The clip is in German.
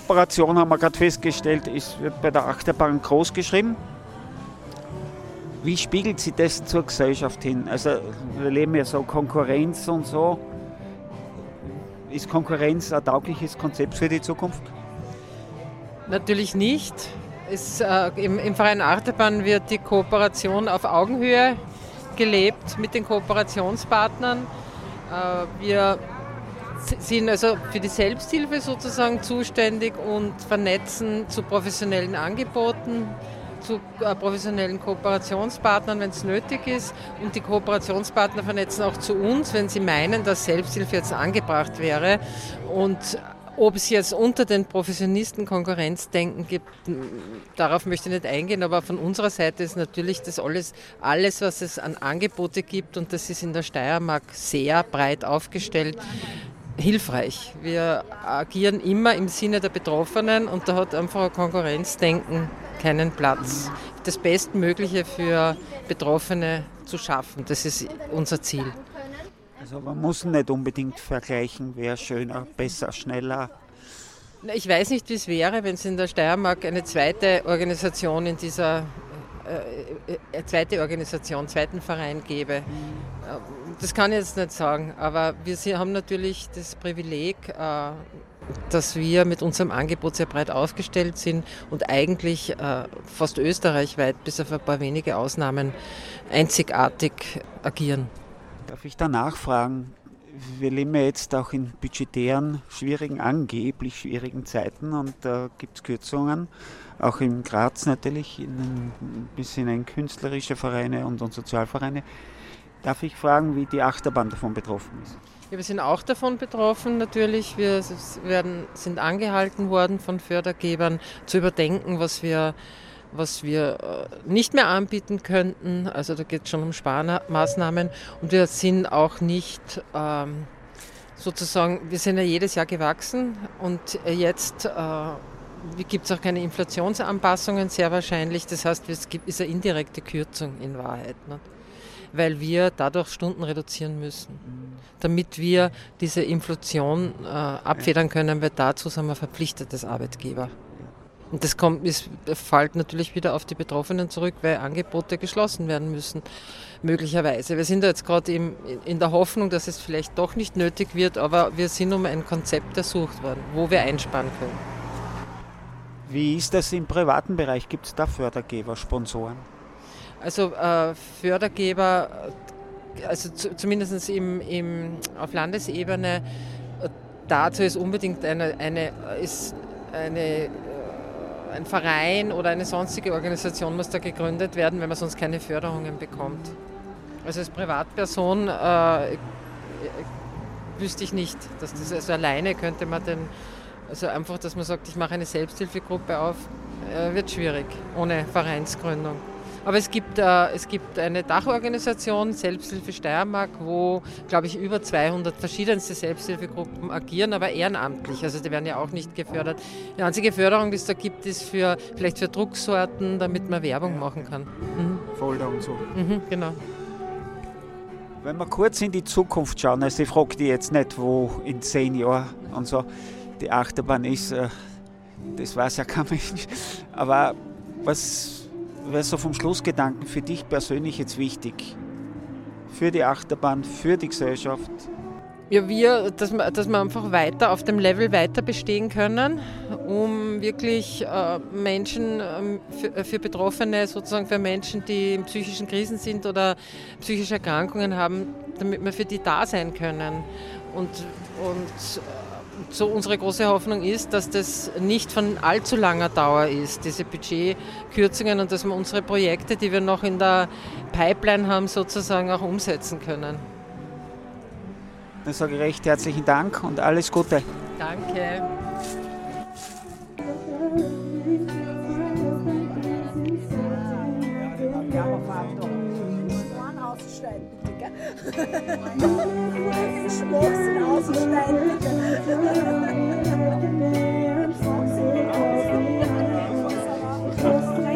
Kooperation, haben wir gerade festgestellt, wird bei der Achterbahn groß geschrieben. Wie spiegelt sich das zur Gesellschaft hin? Also wir leben ja so Konkurrenz und so. Ist Konkurrenz ein taugliches Konzept für die Zukunft? Natürlich nicht. Im Verein Achterbahn wird die Kooperation auf Augenhöhe gelebt mit den Kooperationspartnern. Wir sind also für die Selbsthilfe sozusagen zuständig und vernetzen zu professionellen Angeboten, zu professionellen Kooperationspartnern, wenn es nötig ist. Und die Kooperationspartner vernetzen auch zu uns, wenn sie meinen, dass Selbsthilfe jetzt angebracht wäre. Und ob es jetzt unter den Professionisten Konkurrenzdenken gibt, darauf möchte ich nicht eingehen, aber von unserer Seite ist natürlich das alles, was es an Angebote gibt, und das ist in der Steiermark sehr breit aufgestellt, hilfreich. Wir agieren immer im Sinne der Betroffenen und da hat einfach ein Konkurrenzdenken keinen Platz. Das Bestmögliche für Betroffene zu schaffen, das ist unser Ziel. Also man muss nicht unbedingt vergleichen, wer schöner, besser, schneller. Ich weiß nicht, wie es wäre, wenn es in der Steiermark eine zweite Organisation zweiten Verein gäbe. Das kann ich jetzt nicht sagen, aber wir haben natürlich das Privileg, dass wir mit unserem Angebot sehr breit aufgestellt sind und eigentlich fast österreichweit, bis auf ein paar wenige Ausnahmen, einzigartig agieren. Darf ich da nachfragen? Wir leben ja jetzt auch in budgetären, angeblich schwierigen Zeiten, und da gibt es Kürzungen, auch in Graz natürlich, ein bisschen in künstlerische Vereine und Sozialvereine. Darf ich fragen, wie die Achterbahn davon betroffen ist? Ja, wir sind auch davon betroffen natürlich. Wir sind angehalten worden von Fördergebern zu überdenken, was wir nicht mehr anbieten könnten. Also da geht es schon um Sparmaßnahmen, und wir sind auch nicht wir sind ja jedes Jahr gewachsen, und jetzt gibt es auch keine Inflationsanpassungen sehr wahrscheinlich. Das heißt, es ist eine indirekte Kürzung in Wahrheit, ne? Weil wir dadurch Stunden reduzieren müssen, damit wir diese Inflation abfedern können, weil dazu sind wir verpflichtet als Arbeitgeber. Und das fällt natürlich wieder auf die Betroffenen zurück, weil Angebote geschlossen werden müssen, möglicherweise. Wir sind da jetzt gerade in der Hoffnung, dass es vielleicht doch nicht nötig wird, aber wir sind um ein Konzept ersucht worden, wo wir einsparen können. Wie ist das im privaten Bereich? Gibt es da Fördergeber, Sponsoren? Also Fördergeber, also zumindest auf Landesebene, dazu ist unbedingt ein Verein oder eine sonstige Organisation muss da gegründet werden, wenn man sonst keine Förderungen bekommt. Also als Privatperson wüsste ich nicht, dass das, also alleine könnte man also einfach, dass man sagt, ich mache eine Selbsthilfegruppe auf, wird schwierig, ohne Vereinsgründung. Aber es gibt eine Dachorganisation, Selbsthilfe Steiermark, wo, glaube ich, über 200 verschiedenste Selbsthilfegruppen agieren, aber ehrenamtlich. Also die werden ja auch nicht gefördert. Die einzige Förderung, die es da gibt, ist vielleicht für Drucksorten, damit man Werbung machen kann. Mhm. Folder und so. Mhm, genau. Wenn wir kurz in die Zukunft schauen, also ich frage dich jetzt nicht, wo in 10 Jahren und so die Achterbahn ist, das weiß ja kein Mensch. Aber was wäre so vom Schlussgedanken für dich persönlich jetzt wichtig? Für die Achterbahn, für die Gesellschaft? Ja, dass wir einfach weiter auf dem Level weiter bestehen können, um wirklich Menschen, für Betroffene, sozusagen für Menschen, die in psychischen Krisen sind oder psychische Erkrankungen haben, damit wir für die da sein können. Und so unsere große Hoffnung ist, dass das nicht von allzu langer Dauer ist, diese Budgetkürzungen, und dass wir unsere Projekte, die wir noch in der Pipeline haben, sozusagen auch umsetzen können. Dann sage ich recht herzlichen Dank und alles Gute. Danke. Aussteigen, bitte, gell? Schmuck sind aussteigen, bitte.